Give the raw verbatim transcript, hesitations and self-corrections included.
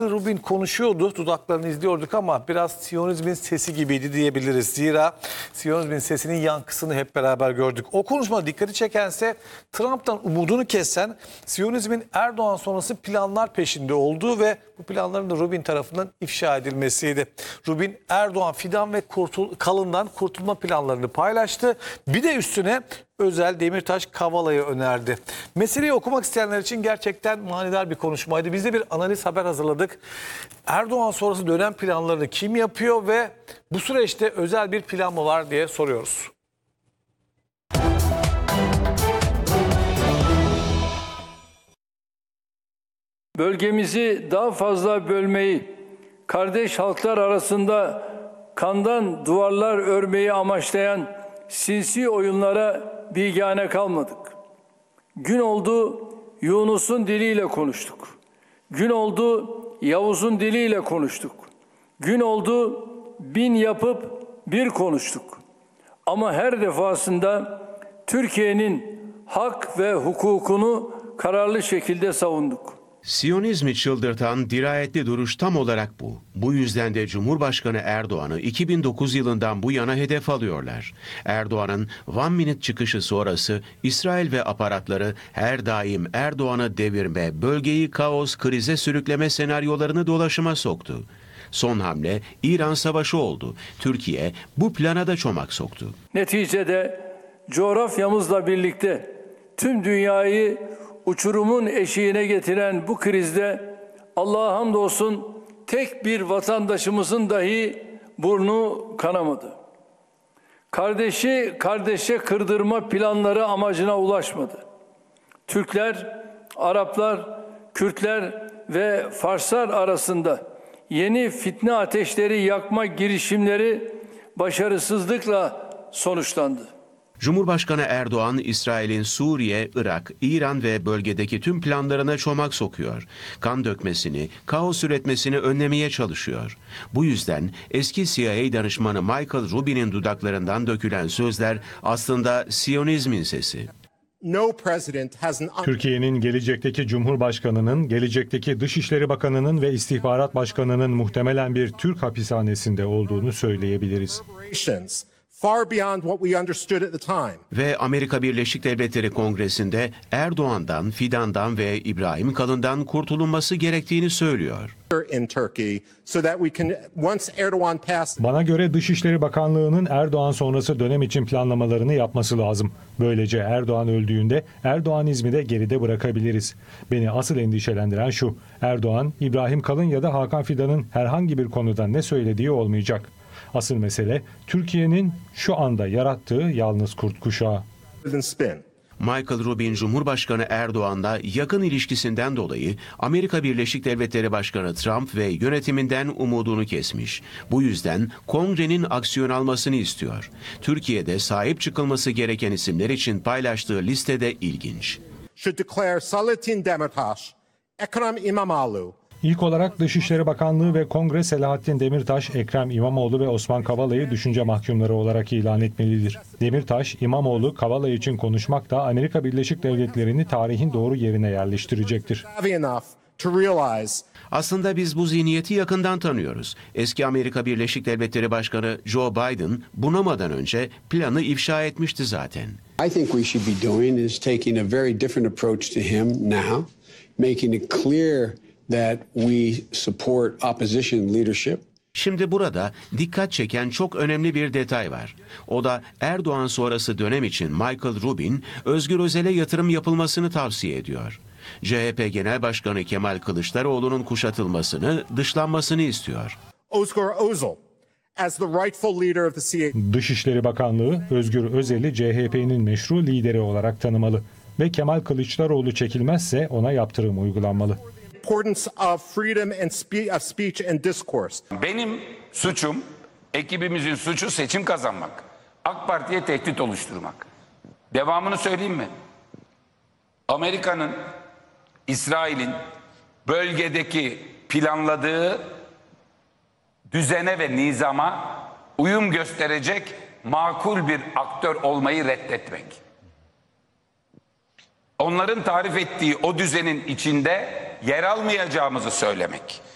Rubin konuşuyordu, dudaklarını izliyorduk ama biraz Siyonizmin sesi gibiydi diyebiliriz. Zira Siyonizmin sesinin yankısını hep beraber gördük. O konuşma dikkati çekense Trump'tan umudunu kesen Siyonizmin Erdoğan sonrası planlar peşinde olduğu ve bu planların da Rubin tarafından ifşa edilmesiydi. Rubin, Erdoğan, Fidan ve Kurtul Kalın'dan kurtulma planlarını paylaştı. Bir de üstüne Özel, Demirtaş, Kavala'yı önerdi. Meseleyi okumak isteyenler için gerçekten manidar bir konuşmaydı. Biz de bir analiz haber hazırladık. Erdoğan sonrası dönem planlarını kim yapıyor ve bu süreçte özel bir plan mı var diye soruyoruz. Bölgemizi daha fazla bölmeyi, kardeş halklar arasında kandan duvarlar örmeyi amaçlayan sinsi oyunlara bigane kalmadık. Gün oldu Yunus'un diliyle konuştuk. Gün oldu Yavuz'un diliyle konuştuk. Gün oldu bin yapıp bir konuştuk. Ama her defasında Türkiye'nin hak ve hukukunu kararlı şekilde savunduk. Siyonizmi çıldırtan dirayetli duruş tam olarak bu. Bu yüzden de Cumhurbaşkanı Erdoğan'ı iki bin dokuz yılından bu yana hedef alıyorlar. Erdoğan'ın One Minute çıkışı sonrası İsrail ve aparatları her daim Erdoğan'ı devirme, bölgeyi kaos, krize sürükleme senaryolarını dolaşıma soktu. Son hamle İran Savaşı oldu. Türkiye bu plana da çomak soktu. Neticede coğrafyamızla birlikte tüm dünyayı uçurumun eşiğine getiren bu krizde Allah'a hamdolsun tek bir vatandaşımızın dahi burnu kanamadı. Kardeşi kardeşe kırdırma planları amacına ulaşmadı. Türkler, Araplar, Kürtler ve Farslar arasında yeni fitne ateşleri yakma girişimleri başarısızlıkla sonuçlandı. Cumhurbaşkanı Erdoğan, İsrail'in Suriye, Irak, İran ve bölgedeki tüm planlarına çomak sokuyor. Kan dökmesini, kaos üretmesini önlemeye çalışıyor. Bu yüzden eski C I A danışmanı Michael Rubin'in dudaklarından dökülen sözler aslında Siyonizmin sesi. Türkiye'nin gelecekteki Cumhurbaşkanı'nın, gelecekteki Dışişleri Bakanı'nın ve İstihbarat Başkanı'nın muhtemelen bir Türk hapishanesinde olduğunu söyleyebiliriz. Far beyond what we understood at the time. Ve Amerika Birleşik Devletleri Kongresi'nde Erdoğan'dan, Fidan'dan ve İbrahim Kalın'dan kurtulunması gerektiğini söylüyor. In Turkey, so that we can once Erdoğan passed. Bana göre Dışişleri Bakanlığı'nın Erdoğan sonrası dönem için planlamalarını yapması lazım. Böylece Erdoğan öldüğünde Erdoğanizmi de geride bırakabiliriz. Beni asıl endişelendiren şu: Erdoğan, İbrahim Kalın ya da Hakan Fidan'ın herhangi bir konuda ne söylediği olmayacak. Asıl mesele Türkiye'nin şu anda yarattığı yalnız kurt kuşağı. Michael Rubin, Cumhurbaşkanı Erdoğan'la yakın ilişkisinden dolayı Amerika Birleşik Devletleri Başkanı Trump ve yönetiminden umudunu kesmiş. Bu yüzden Kongre'nin aksiyon almasını istiyor. Türkiye'de sahip çıkılması gereken isimler için paylaştığı listede ilginç. Should declare Selahattin Demirtaş, Ekrem İmamoğlu. İlk olarak Dışişleri Bakanlığı ve Kongre Selahattin Demirtaş, Ekrem İmamoğlu ve Osman Kavala'yı düşünce mahkumları olarak ilan etmelidir. Demirtaş, İmamoğlu, Kavala için konuşmak da Amerika Birleşik Devletleri'ni tarihin doğru yerine yerleştirecektir. Aslında biz bu zihniyeti yakından tanıyoruz. Eski Amerika Birleşik Devletleri Başkanı Joe Biden bunamadan önce planı ifşa etmişti zaten. I think we should be doing is taking a very different approach to him now, making it clear that we support opposition leadership. Şimdi burada dikkat çeken çok önemli bir detay var. O da Erdoğan sonrası dönem için Michael Rubin, Özgür Özel'e yatırım yapılmasını tavsiye ediyor. C H P Genel Başkanı Kemal Kılıçdaroğlu'nun kuşatılmasını, dışlanmasını istiyor. Özgür Özel, as the rightful leader of the C I A. Dışişleri Bakanlığı, Özgür Özel'i C H P'nin meşru lideri olarak tanımalı ve Kemal Kılıçdaroğlu çekilmezse ona yaptırım uygulanmalı. Of freedom and spe- of speech and discourse. Benim suçum, ekibimizin suçu seçim kazanmak. AK Parti'ye tehdit oluşturmak. Devamını söyleyeyim mi? Amerika'nın, İsrail'in bölgedeki planladığı düzene ve nizama uyum gösterecek makul bir aktör olmayı reddetmek. Onların tarif ettiği o düzenin içinde yer almayacağımızı söylemek.